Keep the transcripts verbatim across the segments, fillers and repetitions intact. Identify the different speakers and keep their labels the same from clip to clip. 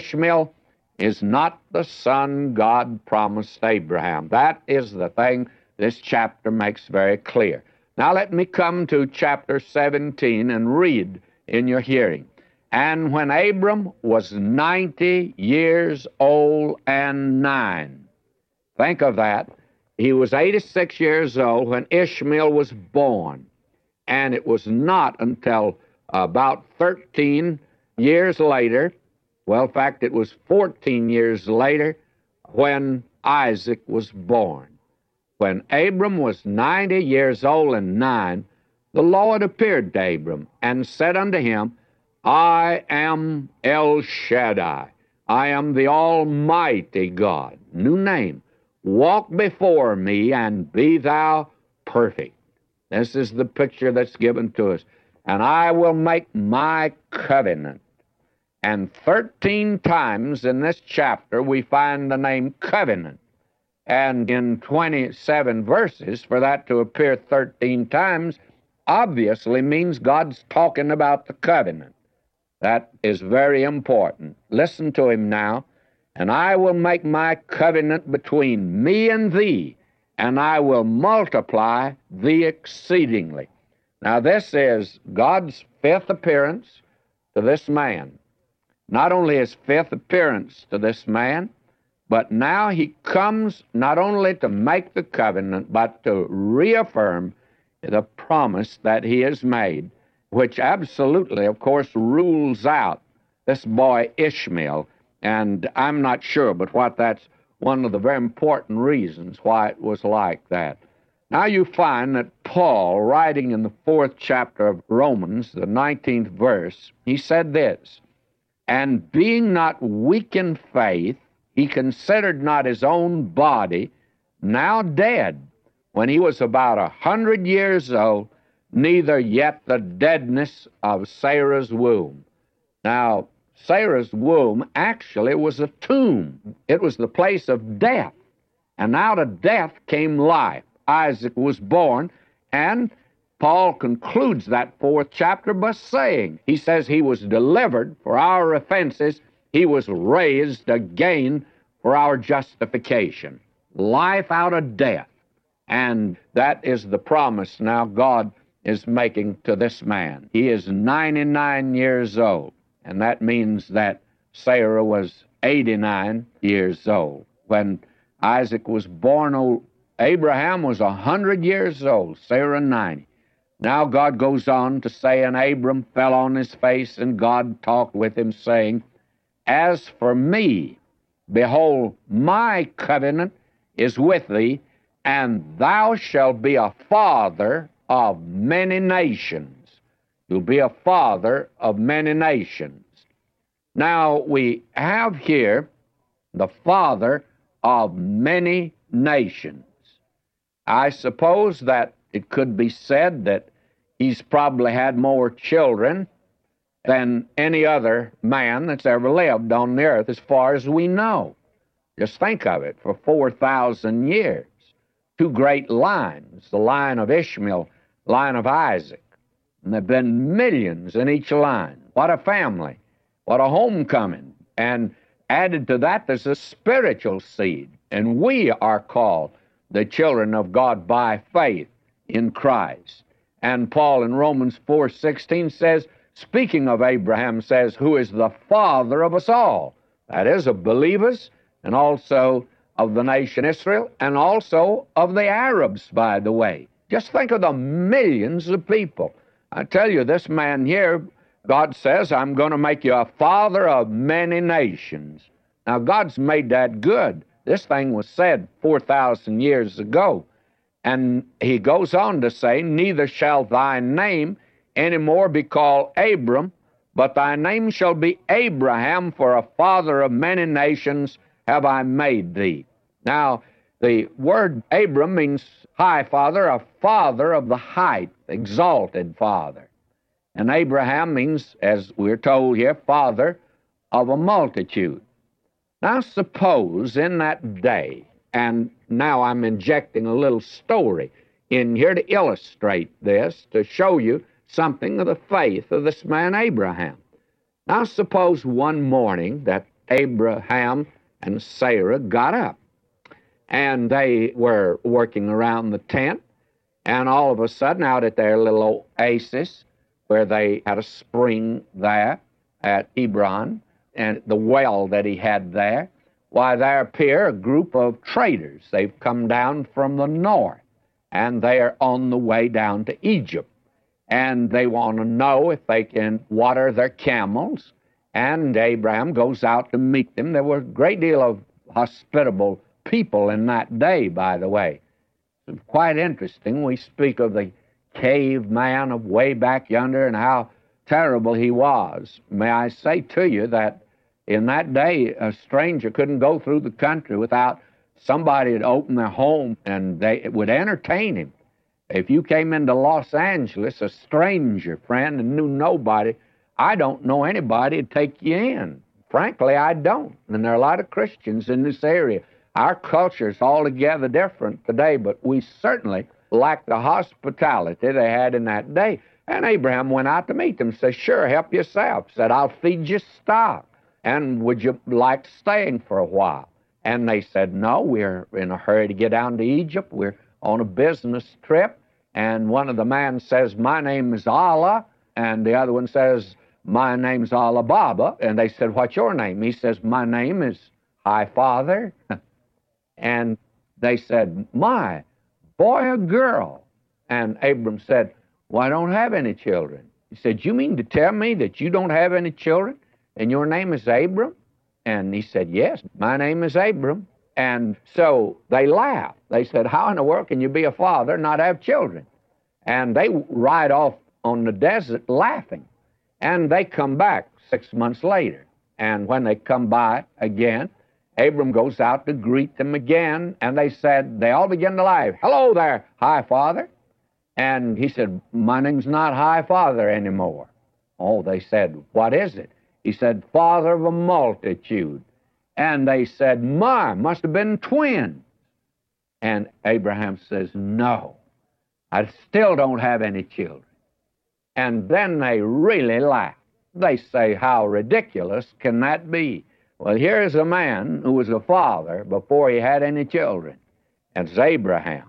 Speaker 1: Ishmael is not the son God promised Abraham. That is the thing this chapter makes very clear. Now let me come to chapter seventeen and read in your hearing. And when Abram was ninety years old and nine. Think of that. He was eighty-six years old when Ishmael was born. And it was not until about thirteen years later, well, in fact, it was fourteen years later, when Isaac was born. When Abram was ninety years old and nine, the Lord appeared to Abram and said unto him, I am El Shaddai. I am the Almighty God. New name. Walk before me and be thou perfect. This is the picture that's given to us. And I will make my covenant. And thirteen times in this chapter we find the name covenant. And in twenty-seven verses, for that to appear thirteen times, obviously means God's talking about the covenant. That is very important. Listen to him now. And I will make my covenant between me and thee, and I will multiply thee exceedingly. Now this is God's fifth appearance to this man. Not only his fifth appearance to this man, but now he comes not only to make the covenant, but to reaffirm the promise that he has made, which absolutely, of course, rules out this boy Ishmael. And I'm not sure, but what that's one of the very important reasons why it was like that. Now you find that Paul, writing in the fourth chapter of Romans, the nineteenth verse, he said this, and being not weak in faith, he considered not his own body now dead, when he was about a hundred years old, neither yet the deadness of Sarah's womb. Now, Sarah's womb actually was a tomb. It was the place of death. And out of death came life. Isaac was born, and Paul concludes that fourth chapter by saying, he says he was delivered for our offenses, he was raised again for our justification. Life out of death. And that is the promise now God is making to this man. He is ninety-nine years old, and that means that Sarah was eighty-nine years old. When Isaac was born, old Abraham was one hundred years old, Sarah ninety. Now God goes on to say, and Abram fell on his face, and God talked with him, saying, as for me, behold, my covenant is with thee, and thou shalt be a father of many nations. You'll be a father of many nations. Now, we have here the father of many nations. I suppose that it could be said that he's probably had more children than any other man that's ever lived on the earth, as far as we know. Just think of it, for four thousand years. Two great lines, the line of Ishmael, line of Isaac. And there have been millions in each line. What a family. What a homecoming. And added to that, there's a spiritual seed. And we are called the children of God by faith in Christ. And Paul in Romans four sixteen says, speaking of Abraham, says, who is the father of us all. That is, of believers, and also of the nation Israel, and also of the Arabs, by the way. Just think of the millions of people. I tell you, this man here, God says, I'm going to make you a father of many nations. Now, God's made that good. This thing was said four thousand years ago. And he goes on to say, neither shall thy name any more be called Abram, but thy name shall be Abraham, for a father of many nations have I made thee. Now, the word Abram means high father, a father of the height, exalted father. And Abraham means, as we're told here, father of a multitude. Now, suppose in that day, and now I'm injecting a little story in here to illustrate this, to show you something of the faith of this man Abraham. Now, suppose one morning that Abraham and Sarah got up, and they were working around the tent, and all of a sudden, out at their little oasis, where they had a spring there at Hebron, and the well that he had there, why, there appear a group of traders. They've come down from the north, and they are on the way down to Egypt. And they want to know if they can water their camels. And Abraham goes out to meet them. There were a great deal of hospitable people in that day, by the way. It's quite interesting. We speak of the caveman of way back yonder and how terrible he was. May I say to you that in that day, a stranger couldn't go through the country without somebody to open their home and they would entertain him. If you came into Los Angeles, a stranger friend, and knew nobody, I don't know anybody to take you in. Frankly, I don't. And there are a lot of Christians in this area. Our culture is altogether different today, but we certainly lack the hospitality they had in that day. And Abraham went out to meet them, said, sure, help yourself. Said, I'll feed you stock. And would you like staying for a while? And they said, no, we're in a hurry to get down to Egypt. We're on a business trip. And one of the men says, my name is Allah. And the other one says, my name's Allah Baba. And they said, what's your name? He says, my name is High Father. And they said, my, boy or girl? And Abram said, well, I don't have any children. He said, you mean to tell me that you don't have any children? And your name is Abram? And he said, yes, my name is Abram. And so they laughed. They said, how in the world can you be a father and not have children? And they ride off on the desert laughing. And they come back six months later. And when they come by again, Abram goes out to greet them again. And they said, they all begin to laugh. Hello there, High Father. And he said, my name's not High Father anymore. Oh, they said, what is it? He said, Father of a multitude. And they said, my, must have been twins. And Abraham says, no, I still don't have any children. And then they really laugh. They say, how ridiculous can that be? Well, here's a man who was a father before he had any children. It's Abraham.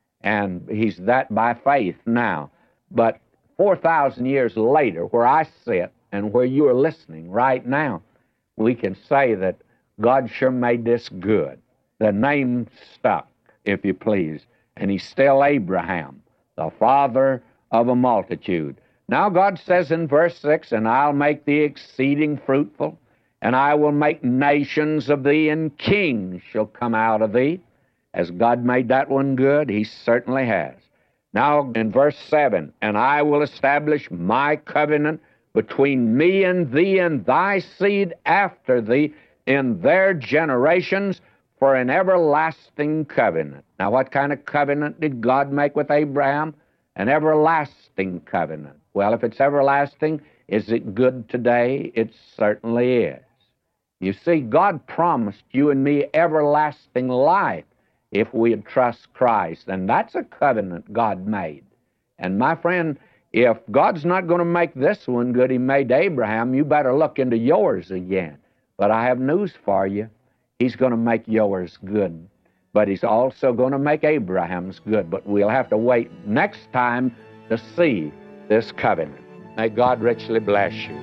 Speaker 1: And he's that by faith now. But four thousand years later, where I sit and where you are listening right now, we can say that God sure made this good. The name stuck, if you please. And he's still Abraham, the father of a multitude. Now God says in verse six, and I'll make thee exceeding fruitful, and I will make nations of thee, and kings shall come out of thee. Has God made that one good? He certainly has. Now in verse seven, and I will establish my covenant between me and thee and thy seed after thee in their generations for an everlasting covenant. Now what kind of covenant did God make with Abraham? An everlasting covenant. Well, if it's everlasting, is it good today? It certainly is. You see, God promised you and me everlasting life if we would trust Christ, and that's a covenant God made. And my friend, if God's not going to make this one good he made Abraham, you better look into yours again. But I have news for you. He's going to make yours good. But he's also going to make Abraham's good. But we'll have to wait next time to see this covenant. May God richly bless you.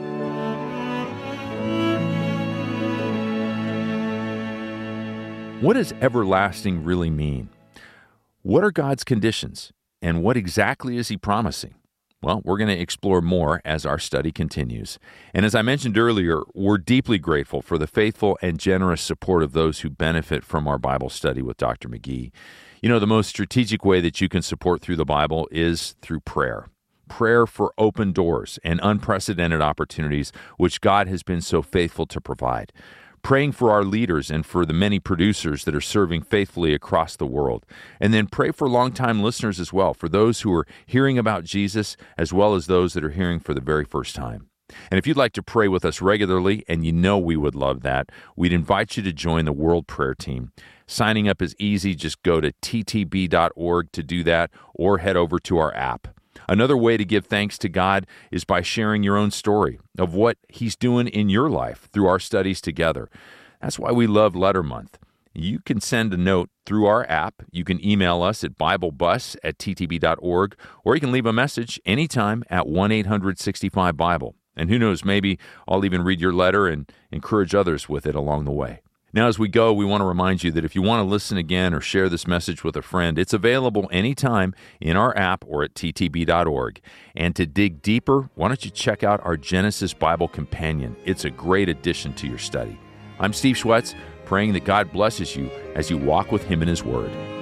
Speaker 2: What does everlasting really mean? What are God's conditions? And what exactly is he promising? Well, we're going to explore more as our study continues. And as I mentioned earlier, we're deeply grateful for the faithful and generous support of those who benefit from our Bible study with Doctor McGee. You know, the most strategic way that you can support through the Bible is through prayer. Prayer for open doors and unprecedented opportunities which God has been so faithful to provide. Praying for our leaders and for the many producers that are serving faithfully across the world. And then pray for longtime listeners as well, for those who are hearing about Jesus as well as those that are hearing for the very first time. And if you'd like to pray with us regularly, and you know we would love that, we'd invite you to join the World Prayer Team. Signing up is easy. Just go to t t b dot org to do that or head over to our app. Another way to give thanks to God is by sharing your own story of what He's doing in your life through our studies together. That's why we love Letter Month. You can send a note through our app. You can email us at biblebus at t t b dot org, or you can leave a message anytime at one eight hundred sixty-five Bible. And who knows, maybe I'll even read your letter and encourage others with it along the way. Now, as we go, we want to remind you that if you want to listen again or share this message with a friend, it's available anytime in our app or at t t b dot org. And to dig deeper, why don't you check out our Genesis Bible Companion? It's a great addition to your study. I'm Steve Schwetz, praying that God blesses you as you walk with Him in His Word.